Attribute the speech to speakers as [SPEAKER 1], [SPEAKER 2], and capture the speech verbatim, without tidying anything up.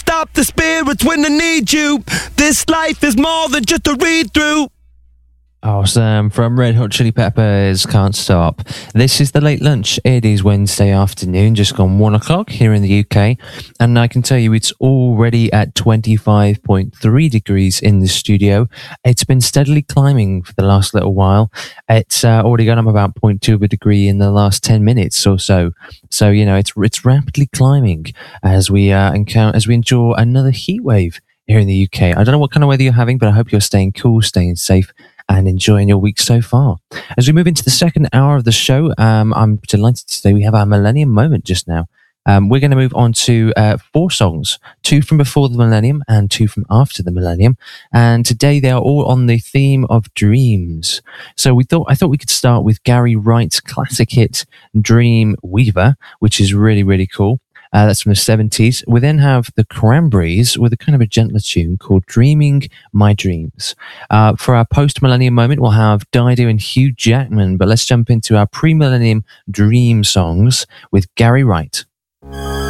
[SPEAKER 1] stop the spirits when they need you. This life is more than just a read through.
[SPEAKER 2] Awesome. From Red Hot Chili Peppers, Can't Stop. This is the Late Lunch. It is Wednesday afternoon, just gone one o'clock here in the U K. And I can tell you it's already at twenty-five point three degrees in the studio. It's been steadily climbing for the last little while. It's uh, already gone up about zero point two of a degree in the last ten minutes or so. So, you know, it's it's rapidly climbing as we uh, encounter, as we enjoy another heat wave here in the U K. I don't know what kind of weather you're having, but I hope you're staying cool, staying safe, and enjoying your week so far. As we move into the second hour of the show, um, I'm delighted to say we have our Millennium Moment just now. Um, we're going to move on to uh, four songs, two from before the millennium and two from after the millennium. And today they are all on the theme of dreams. So we thought I thought we could start with Gary Wright's classic hit Dream Weaver, which is really, really cool. Uh, that's from the seventies. We then have the Cranberries with a kind of a gentler tune called Dreaming My Dreams. Uh, for our post-millennium moment, we'll have Dido and Hugh Jackman, but let's jump into our pre-millennium dream songs with Gary Wright.